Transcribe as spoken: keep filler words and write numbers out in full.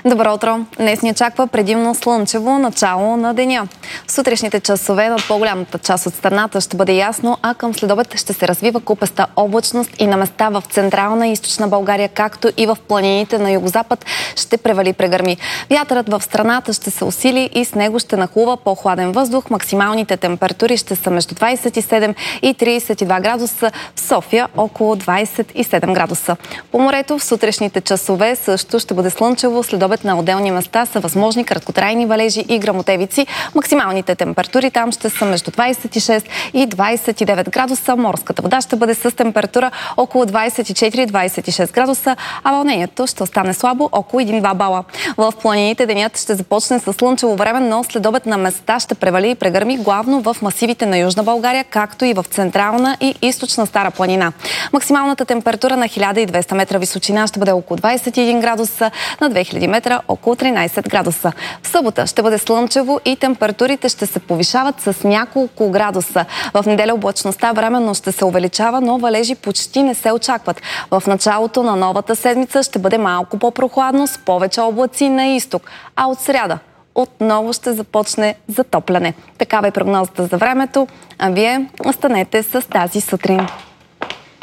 Добро утро! Днес ни очаква предимно слънчево начало на деня. В сутрешните часове над по-голямата част от страната ще бъде ясно, а към следобед ще се развива купеста облачност и на места в централна и източна България, както и в планините на югозапад ще превали прегърми. Вятърът в страната ще се усили и с него ще нахлува по-хладен въздух. Максималните температури ще са между двадесет и седем и тридесет и два градуса, в София около двадесет и седем градуса. По морето в сутрешните часове също ще бъде слънчево. Следобед на отделни места са възможни краткотрайни валежи и гръмотевици. Максималните температури там ще са между двадесет и шест и двадесет и девет градуса. Морската вода ще бъде с температура около двадесет и четири до двадесет и шест градуса, а вълнението ще остане слабо около един-два бала. В планините денят ще започне с слънчево време, но следобед на места ще превали и прегърми главно в масивите на Южна България, както и в централна и източна Стара планина. Максималната температура на хиляда и двеста метра височина ще бъде около двадесет и един градуса, на две хиляди метра около тринадесет градуса. В събота ще бъде слънчево и температурите ще се повишават с няколко градуса. В неделя облачността временно ще се увеличава, но валежи почти не се очакват. В началото на новата седмица ще бъде малко по-прохладно, с повече облаци на изток, а от сряда отново ще започне затопляне. Такава е прогнозата за времето, а вие останете с тази сутрин.